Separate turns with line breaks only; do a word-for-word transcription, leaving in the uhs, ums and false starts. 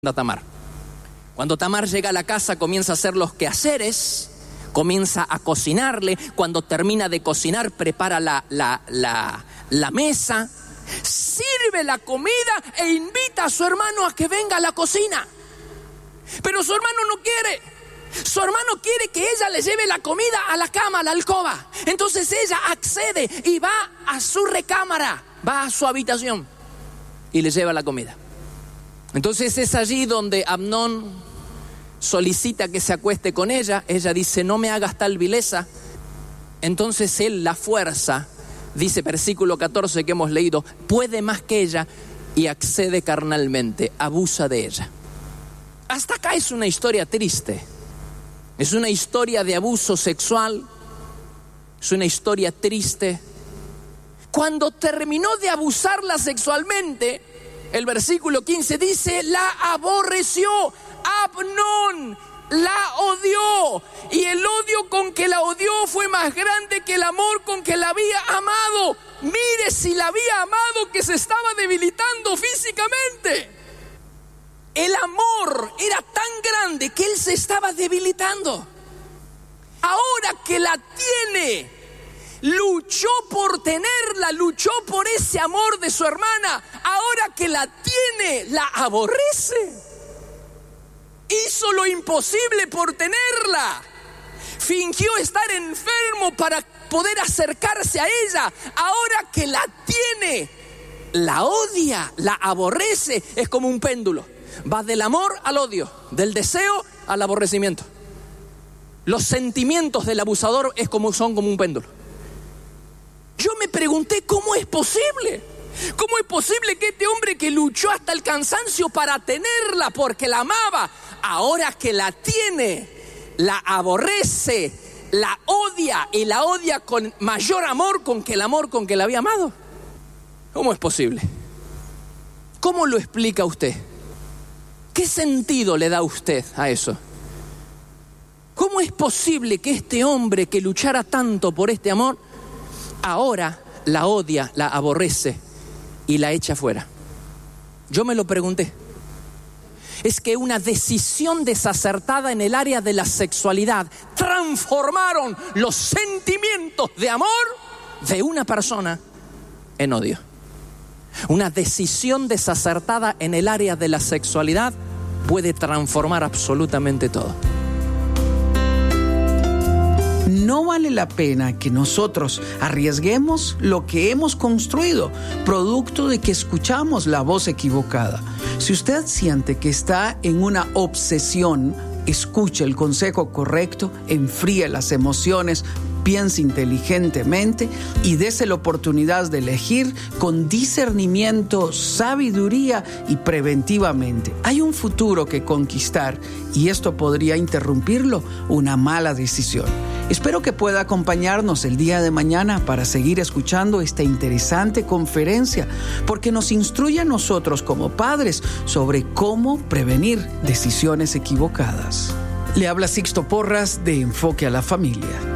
a Tamar. Cuando Tamar llega a la casa, comienza a hacer los quehaceres, comienza a cocinarle. Cuando termina de cocinar, prepara la, la, la, la mesa, sirve la comida e invita a su hermano a que venga a la cocina. Pero su hermano no quiere. Su hermano quiere que ella le lleve la comida a la cama, a la alcoba. Entonces ella accede y va a su recámara, va a su habitación y le lleva la comida. Entonces es allí donde Amnón solicita que se acueste con ella. Ella dice: no me hagas tal vileza. Entonces él la fuerza, dice versículo catorce que hemos leído, puede más que ella y accede carnalmente, abusa de ella. Hasta acá es una historia triste. Es una historia de abuso sexual. Es una historia triste. Cuando terminó de abusarla sexualmente, el versículo quince dice: la aborreció. Amnón la odió. Y el odio con que la odió fue más grande que el amor con que la había amado. Mire si la había amado, que se estaba debilitando físicamente. El amor era tan grande que él se estaba debilitando. Ahora que la tiene, luchó por tenerla, luchó por ese amor de su hermana. Ahora que la tiene, la aborrece. Hizo lo imposible por tenerla. Fingió estar enfermo para poder acercarse a ella. Ahora que la tiene, la odia, la aborrece. Es como un péndulo. Va del amor al odio, del deseo al aborrecimiento. Los sentimientos del abusador es como, son como un péndulo. Yo me pregunté, ¿cómo es posible? ¿Cómo es posible que este hombre que luchó hasta el cansancio para tenerla porque la amaba, ahora que la tiene, la aborrece, la odia y la odia con mayor amor con que el amor con que la había amado? ¿Cómo es posible? ¿Cómo lo explica usted? ¿Qué sentido le da usted a eso? ¿Cómo es posible que este hombre que luchara tanto por este amor, ahora la odia, la aborrece y la echa fuera? Yo me lo pregunté. Es que una decisión desacertada en el área de la sexualidad transformaron los sentimientos de amor de una persona en odio. Una decisión desacertada en el área de la sexualidad puede transformar absolutamente todo.
No vale la pena que nosotros arriesguemos lo que hemos construido, producto de que escuchamos la voz equivocada. Si usted siente que está en una obsesión, escuche el consejo correcto, enfríe las emociones, piense inteligentemente y dése la oportunidad de elegir con discernimiento, sabiduría y preventivamente. Hay un futuro que conquistar y esto podría interrumpirlo, una mala decisión. Espero que pueda acompañarnos el día de mañana para seguir escuchando esta interesante conferencia, porque nos instruye a nosotros como padres sobre cómo prevenir decisiones equivocadas. Le habla Sixto Porras de Enfoque a la Familia.